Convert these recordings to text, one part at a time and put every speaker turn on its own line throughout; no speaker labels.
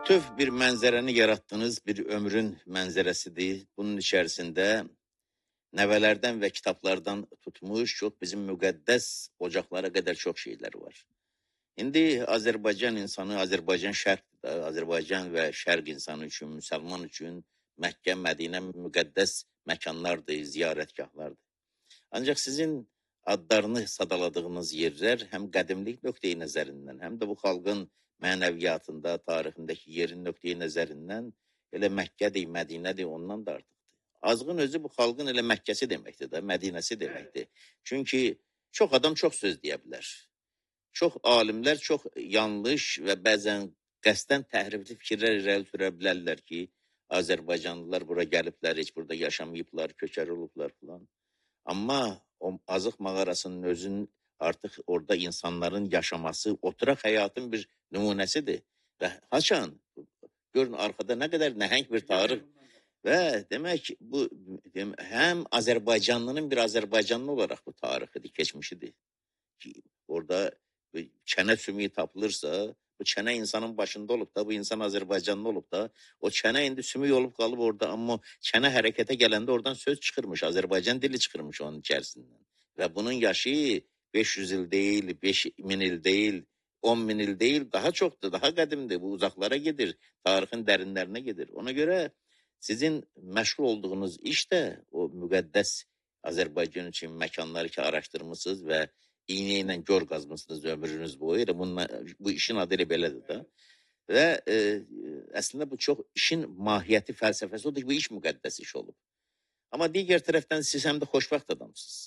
Bütöv bir mənzərəni yaratdığınız bir ömrün mənzərəsidir. Bunun içərisində nəvələrdən və kitablardan tutmuş çox bizim müqəddəs ocaqlara qədər çox şeylər var. İndi Azərbaycan insanı, Azərbaycan şərqdə, Azərbaycan və şərq insanı üçün, müsəlman üçün Məkkə, Mədinə müqəddəs məkanlardır, ziyarətgahlardır. Ancaq sizin adlarını sadaladığınız yerlər həm qədimlik nöqteyi nəzərindən, həm də bu xalqın mənəviyyatında, tarixindəki yerin nöqteyi nəzərindən elə Məkkədir, Mədinədir, ondan da artıqdır. Azğın özü bu xalqın elə Məkkəsi deməkdir də, Mədinəsi deməkdir. Çünki çox adam çox söz deyə bilər. Çox alimlər çox yanlış və bəzən qəsdən təhrifli fikirlər irəli sürə bilərlər ki, Azərbaycanlılar bura gəliblər, heç burada yaşamayıblar, köçər olublar filan. Amma o Azıq mağarasının özünün artıq orada insanların yaşaması oturaq həyatın bir nümunəsidir. Və haçan, görün arxada nə qədər nəhəng bir tarix. Və demək bu həm Azərbaycanlının bir Azərbaycanlı olaraq bu tarixidir, keçmişidir. Ki orada çənə sümüyü tapılırsa, bu çənə insanın başında olub da, bu insan Azərbaycanlı olub da, o çənə indi sümük olub qalıb orada, amma çənə hərəkətə gələndə oradan söz çıxırmış, Azərbaycan dili çıxırmış onun içərisindən. Və bunun yaşı 500 il deyil, 5000 il deyil, 10.000 il deyil, daha çoxdur, daha qədimdir, bu uzaqlara gedir, tarixin dərinlərinə gedir. Ona görə sizin məşğul olduğunuz iş də o müqəddəs Azərbaycan üçün məkanları ki araşdırmışsınız və iğne ilə gör qazmışsınız ömrünüz boyu. Bu işin adı elə belədir da. Və əslində bu çox işin mahiyyəti, fəlsəfəsi odur ki, bu iş müqəddəs iş olub. Amma digər tərəfdən siz həm də xoşbəxt adamsınız.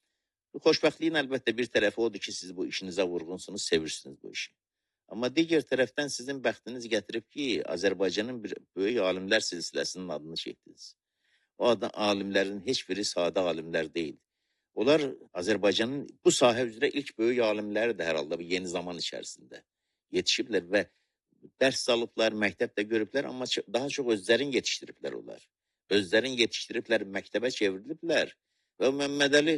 Bu xoşbəxtliyin əlbəttə bir tərəfi odur ki, siz bu işinizə vurğunsunuz, sevirsiniz bu işi. Amma digər tərəfdən sizin bəxtiniz gətirib ki, Azərbaycanın bir böyük alimlər silsiləsinin adını çəkdiniz. O alimlərin heç biri sadə alimlər deyil. Onlar Azərbaycanın bu sahə üzrə ilk böyük alimləri də hər halda bu yeni zaman içərisində yetişiblər və dərs alıblar, məktəbdə görüblər, amma daha çox özlərini yetişdiriblər onlar. Özlərini yetişdiriblər, məktəbə çevriliblər və Məhəmməd Əli